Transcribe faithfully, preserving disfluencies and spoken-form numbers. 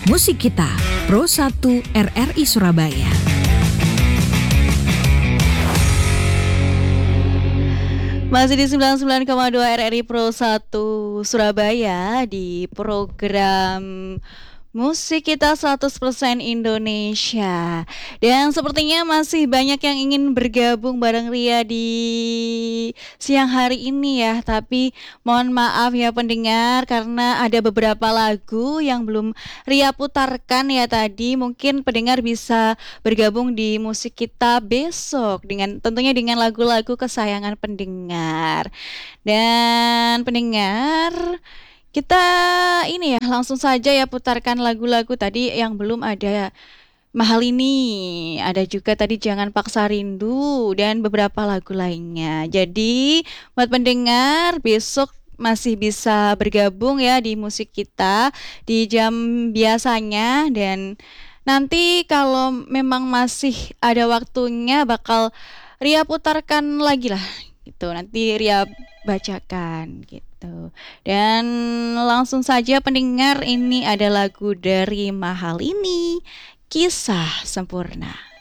Musik Kita, Pro satu R R I Surabaya. Masih di sembilan puluh sembilan koma dua R R I Pro satu Surabaya di program Musik Kita seratus persen Indonesia. Dan sepertinya masih banyak yang ingin bergabung bareng Ria di siang hari ini ya. Tapi mohon maaf ya pendengar, karena ada beberapa lagu yang belum Ria putarkan ya tadi. Mungkin pendengar bisa bergabung di Musik Kita besok dengan tentunya dengan lagu-lagu kesayangan pendengar. Dan pendengar, kita ini ya langsung saja ya putarkan lagu-lagu tadi yang belum ada. Mahal Ini, ada juga tadi Jangan Paksa Rindu dan beberapa lagu lainnya. Jadi buat pendengar besok masih bisa bergabung ya di Musik Kita di jam biasanya, dan nanti kalau memang masih ada waktunya bakal Ria putarkan lagi lah gitu. Nanti Ria bacakan gitu. Dan langsung saja pendengar, ini ada lagu dari Mahal Ini, Kisah Sempurna.